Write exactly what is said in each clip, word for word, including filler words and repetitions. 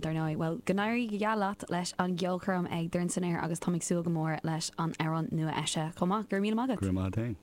darnoi. Well, gannairí go gealat leis an geolchum ag dúin san air agus támig súil go mór leis an aran nua eise. Chomá, gur míle magad. Gur má dain.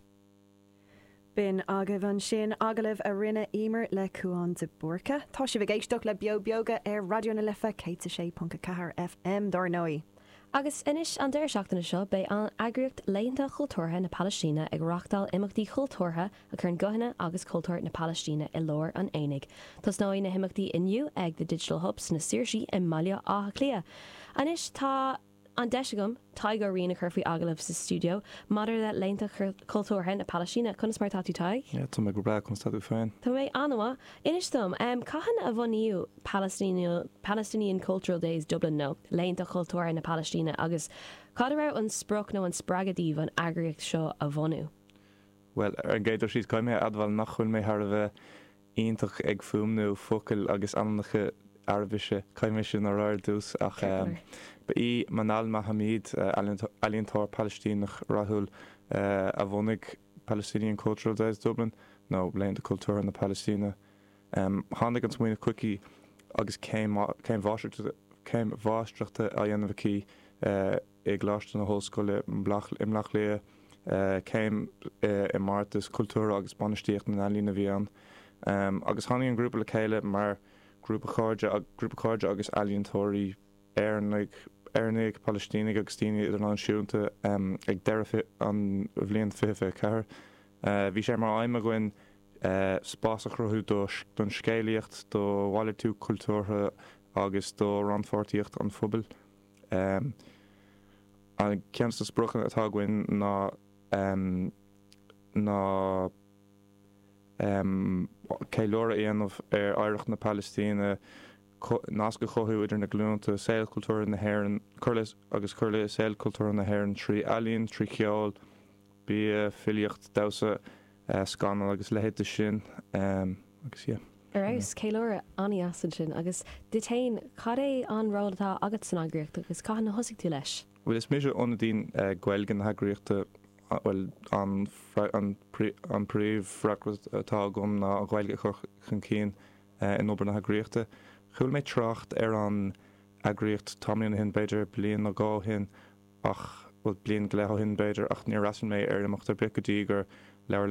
Bin agah an sin agalibh a rinne imer le cuán de Borca. Tá si bh géisteach le bio bioga ar radio na lifa cé sé punca cahar F M darnoi. Agus inis an deir seachtainna seo bé an agriocht léonnta chultúrtha na Palestína ag reachtáil imeachtaí chultúrtha a chun gohanna agus cultúir na Palestína i lór an éinig. Tás náí na himimeachtaí inniu ag the Digital Hubs na Saoirse i Maile átha clia. Anis tá an deisegum tá go rionna chuirfaí agalibh sa studio, madidir le léonnta cultúrtha na Palestína chunas mar tatú taig? Yeah, tá me go bra chun statú féin. Tá mé anha, inis dom, um, cahan a bhaníú Palestinian, Palestinian Cultural Days Dublin nó, léonnta cultúrtha na Palestína agus cad a raibh an spruch nó an spragadíh an agriocht seo a bhanú? Well, ar an géidir siad caiimé adbhail nach chuil mé thar a bheith ionintach ag fumnú focail agus annacha arbise caiimé sin ar air dús ach um, ba í Manal Mahamid uh, aliontóir Palestínach Rahul uh, a bhunig Palestinian Cultural Days Dublin nó léonnta cultúr na Palestína. Um, Tháinig an smaoineh cuicí agus céim bháistreachta a dhéanamh cí uh, ag gláiste na hóscoile imlach lé céim uh, i martas cultúr agus banistíocht na lína bhíán. Um, agus tháinig an grúpa le chéile mar grúpa cháide ag grúpa cháide agus aliontóirí Airnig Airnig Palestínig agus tíine idir an siúnta um, ag deire an bhblion fife ceair. Uh, bhí sé mar aimime goin uh, spásach rothú don scéalaíocht do bhaile tú cultúrtha agus do ranfortíocht an phobal. Um, an ceansta spruchan atá goin ná um, ná um, céileora aanamh ar áireacht na Palestína nasca chothú idir na glúnta saolcultúr na hÉireann chuirlis agus chuirla saolcultúr na hÉireann trí ealaíonn trí cheol bí filiocht dása uh, scanal agus lehéite sin um, agus yeah. Arás céileora aní asan sin agus detain cad é an rádatá agat san agriocht agus cad na thosaigh tú leis? Well, is méidir óna dín uh, ghailgan na agriochta uh, well, an an príomh freacht atá gom na a ghailge chun cín uh, in obair na agriochta. Chúil méid tracht ar an agriocht tamlíonn hin beidir blion na gá hin ach bhfuil blion go leith hin beidir ach ní rasan méid ar amachtar bicadí gur leabhar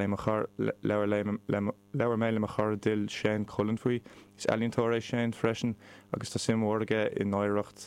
mé le char dil sin cholann faoi. Is ealaíontóir é sin freisin agus tá simhórige in náireacht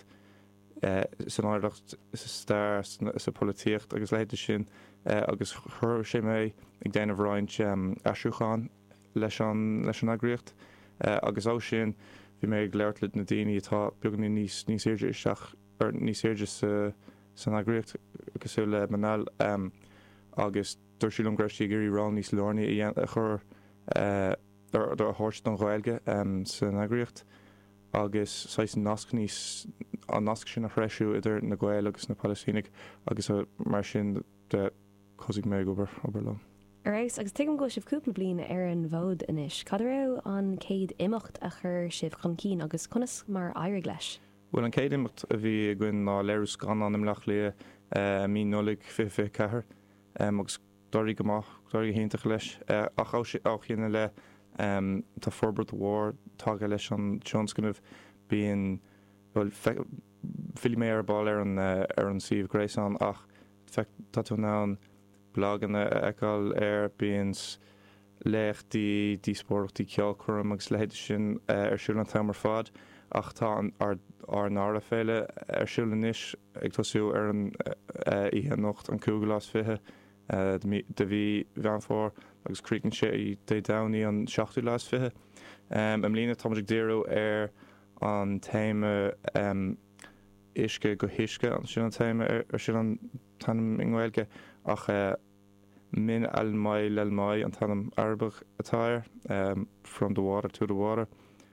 san áireacht is a stair is a políocht agus leidir sin agus chuir sé mé ag déanamh roiint asúcháin leis an agriocht agus á sin bhí mé ag léirtlit na daoine atá beagna níos níos éidir isteach ar níos éidir san agriocht agus le Manal um, agus dúir sílam greistí gurí rá níos lárnaí a chur ar a thuirt don ghailge um, san agriocht agus sais nasc níos an nasc sin a freiisiú idir na Gael agus na Palestínig agus mar sin de cosig mé obair obair lom. Arás agus tuigim go sibh cúpla bliana ar an bhód inis. Cad raibh an céad imimecht a chur sibh chun cín agus conas mar éirigh leis? Well, an céad imimecht a bhí gin ná léirú scan an imleach le uh, mí nulaigh fife cethir um, agus doirí goach doirí héintach leis uh, ach á chéanna le um, tá forbert war tága leis an seanscannamh bíon well, fili mé ar ball ar an uh, ar an Siomh Gréasáin ach fe tá tú ná an blagan eáil ar bíons léchtí dí spórtaí ceolchúram agus lehéidir sin uh, ar siúil an tamar fad ach tá ar ar nára féile ar siúil inis ag tosú ar an uh, ihe nocht an cúgalás fithe uh, de bhí bhean fór agus crícann sé i dé daní an seachtú lás fithe. Um, am lína táidir déirú ar an téime um, isce go hiisce an sin an téime ar, ar sin an tanm inghilge ach uh, min al mai lel mai an tanm arbach attire um, from the water to the water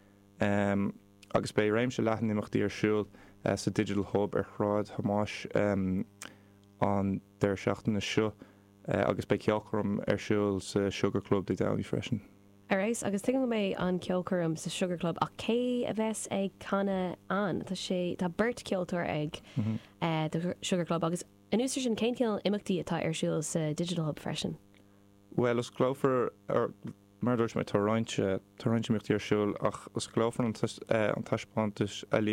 um, agus bei réimse lehan imachtaí ar siúil uh, sa Digital Hub ar chráid Hamáis um, an deir seachtain na seo uh, agus bei ceolchúram ar siúil sa Sugar Club de Downey freisin. Arás agus tuigim mé an ceolchúram sa Sugar Club ach cé a bheits ag canna an tá sé tá burt ceoltóir ag mm-hmm. uh, the Sugar Club agus an úsir sin cén ceann imachtaí atá ar siúil sa Digital Hub freisin? Well, os glófar ar mar dúirt mé tá roiinte tá roiinte imachtaí ar siúil ach os glófar an taispáintis a